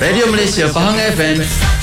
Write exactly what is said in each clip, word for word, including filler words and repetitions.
Radio Malaysia Pahang F M.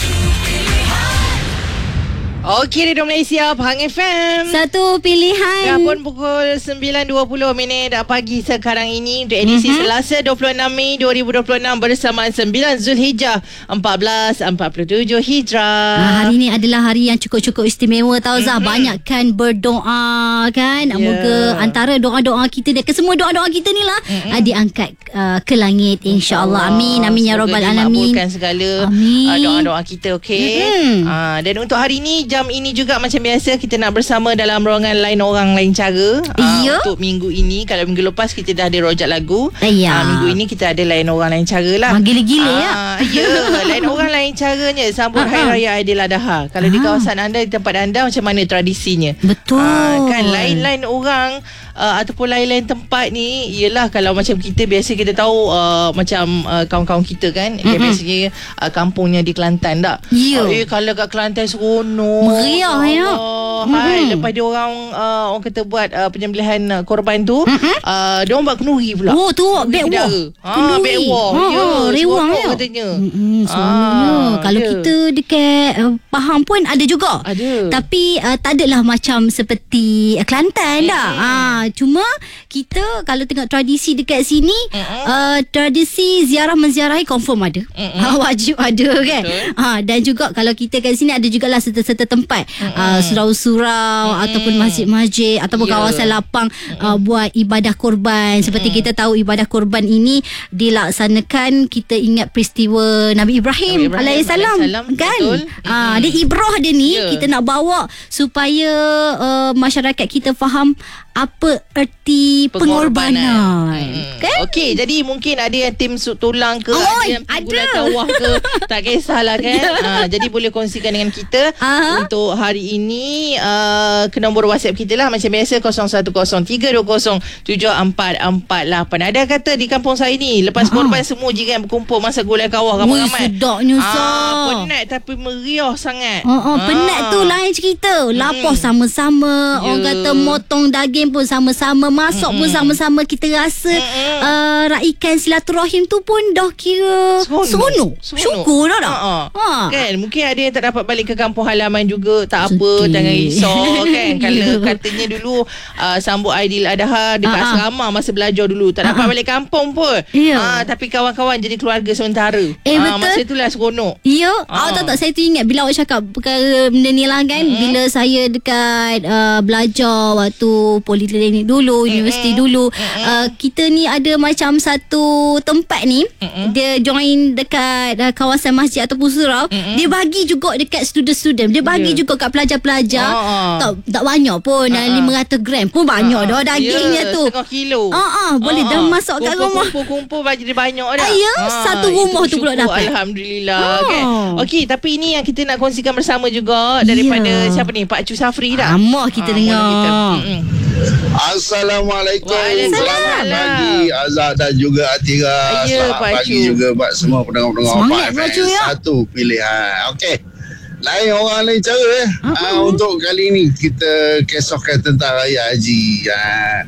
Okey, Radio Malaysia Pahang F M. Satu pilihan. Dah pun pukul sembilan dua puluh minit pagi sekarang ini untuk edisi mm-hmm. Selasa dua puluh enam Mei dua ribu dua puluh enam bersama sembilan Zulhijjah empat belas empat puluh tujuh Hijrah. Ha, hari ini adalah hari yang cukup-cukup istimewa tau Zah. Mm-hmm. Banyakkan berdoa kan. Yeah. Moga antara doa-doa kita dan kesemua doa-doa kita ni lah mm-hmm. uh, diangkat uh, ke langit insya-Allah. Amin amin ya rabbal alamin. Semoga segala uh, doa-doa kita okey. Mm-hmm. Uh, dan untuk hari ini jam ini juga macam biasa kita nak bersama dalam ruangan lain orang lain cara. Ya. Uh, untuk minggu ini, kalau minggu lepas kita dah ada rojak lagu. Ya. Uh, minggu ini kita ada lain orang lain cara lah. Ah, gila-gila uh, ya. Ya, lain orang lain caranya sambut Hari Raya Aidiladha. Kalau uh-huh. di kawasan anda, di tempat anda macam mana tradisinya? Betul. Uh, kan lain-lain orang uh, ataupun lain-lain tempat ni ialah kalau macam kita biasa kita tahu uh, macam uh, kawan-kawan kita kan mm-hmm. yang biasanya uh, kampungnya di Kelantan tak? Ya. Uh, eh kalau kat Kelantan seronok. Meriah ya. Oh, hai, mm-hmm. lepas dia orang uh, orang kata buat uh, penyembelihan uh, korban tu, mm-hmm. uh, dia orang buat kenduri pula. Oh tu back war. Ha, back war. Ha, ya, rewang ya. Katanya. Hmm, seronoknya. Ah, kalau ya. kita dekat uh, Pahang pun ada juga. Ada. Tapi uh, tak adalah macam seperti uh, Kelantan dah. Mm. Ah, cuma kita kalau tengok tradisi dekat sini, mm-hmm. uh, tradisi ziarah menziarahi confirm ada. Mm-hmm. Uh, wajib ada kan. Ah, dan juga kalau kita kat sini ada jugalah serta-serta tempat. Mm-hmm. Uh, surau-surau mm-hmm. ataupun masjid-masjid ataupun yeah. kawasan lapang mm-hmm. uh, buat ibadah korban. Seperti mm-hmm. kita tahu ibadah korban ini dilaksanakan, kita ingat peristiwa Nabi Ibrahim, Ibrahim alaihissalam kan. Ah, mm-hmm. dia ibrah dia ni yeah. kita nak bawa supaya uh, masyarakat kita faham apa erti pengorbanan, pengorbanan. Hmm. Kan? Okey, jadi mungkin ada yang tim sut tulang ke, oh, ada yang gula kawah ke, tak kisahlah kan. Ha, jadi boleh kongsikan dengan kita. Aha. Untuk hari ini uh, ke nombor WhatsApp kita lah macam biasa kosong satu kosong tiga dua kosong tujuh empat empat lapan. Ada kata di kampung saya ni lepas Aha. korban semua jiran berkumpul masa gulai kawah ramai-ramai. Wih, sedapnya Sah. Penat tapi meriah sangat. Oh, oh, penat tu lain cerita. Lapar hmm. sama-sama. Yeah. Orang kata motong daging pun sama-sama, masak mm-hmm. pun sama-sama. Kita rasa mm-hmm. uh, raikan silaturahim tu pun dah kira seronok. Syukur dah tak? Ha. Kan mungkin ada yang tak dapat balik ke kampung halaman juga. Tak apa, jangan risau kan. Kalau katanya dulu uh, sambut Aidiladha dekat uh-huh. asrama masa belajar dulu, tak dapat uh-huh. balik kampung pun. Yeah. Uh, tapi kawan-kawan jadi keluarga sementara. Eh uh, betul. Masa itulah seronok. Ya. Yeah. Uh. Oh, tak tak saya tu ingat bila awak cakap perkara benda ni lah kan. Mm-hmm. Bila saya dekat uh, belajar waktu politeknik dulu, mm-hmm. universiti dulu, mm-hmm. uh, kita ni ada macam satu tempat ni, mm-hmm. dia join dekat uh, kawasan masjid ataupun surau, mm-hmm. dia bagi juga dekat student-student, dia bagi yeah. juga kat pelajar-pelajar. uh-huh. tak, tak banyak pun, uh-huh. lima ratus gram pun banyak uh-huh. dah dagingnya yeah, tu setengah kilo. uh-huh. Boleh uh-huh. dah masuk kat rumah, kumpul-kumpul bagi dia banyak dah. uh, ya, uh, satu rumah tu pula dapat. Alhamdulillah. uh. Kan? Okey, tapi ini yang kita nak kongsikan bersama juga daripada yeah. siapa ni, Pak Cu Safri dah. Amah kita uh, dengar kita. Mm-mm. Assalamualaikum. Selamat pagi Azhar dan juga Atira. Ya, Selamat pagi juga buat semua pendengar-pendengar Pak F M. Satu pilihan. Okey. Lain orang lain cara eh. Ha, untuk kali ni kita kisahkan tentang Raya Haji. Ha,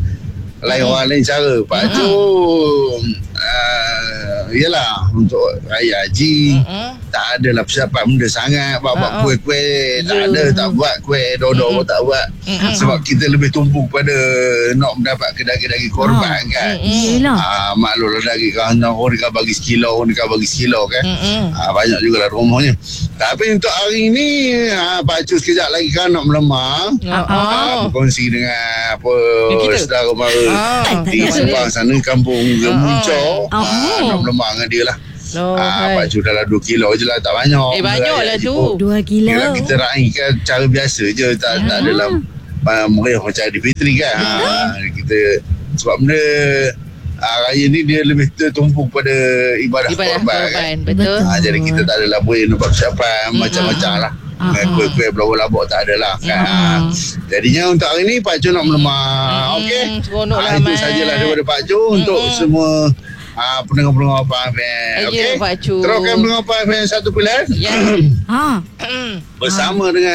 lain hmm. orang lain cara. Pak Ju uh, yalah untuk Raya Haji hmm. tak adalah persiapan benda sangat. Buat-buat uh-huh. kuih-kuih tak yeah. ada, tak buat kuih dodo hmm. tak buat. Mm-hmm. Sebab kita lebih tumpu pada nak mendapat ke daging-daging korban oh. kan. Mm-hmm. Ah, maklumlah daging kan orang dekat bagi sekilo, orang dekat bagi sekilo kan. Mm-hmm. Ah, banyak jugalah rumahnya. Tapi untuk hari ni ah, Pak Cu sekejap lagi kan nak melemah. Uh-huh. Ah, berkongsi dengan apa saudara mara uh-huh. di sebelah sana kampung Gemunco. Uh-huh. Ah, nak melemah dengan dia lah. Oh, ah, Pak Cu dalam dua kilo je lah, tak banyak. Eh banyak lah tu. dua kilo. Kira kita raikan cara biasa je, tak, tak adalah uh, meriah macam di Fitri kan. Ha, kita sebab benda uh, raya ni dia lebih tertumpu pada ibadah, ibadah korban, korban kan. Betul. Ha, jadi kita tak adalah boleh nak persiapan mm-hmm. macam-macam lah. Uh-huh. Kuih-kuih belabok-labok tak adalah kan. Uh-huh. Jadinya untuk hari ni Pak Cu nak melemah. Mm-hmm. Okey. Seronoklah ha, itu sajalah daripada Pak Cu mm-hmm. untuk semua Ah, pendengar-pendengar Pak F M. Okey. Pak Cu. Teruskan pendengar Pak F M satu pilihan. Ya. Ha. Bersama dengan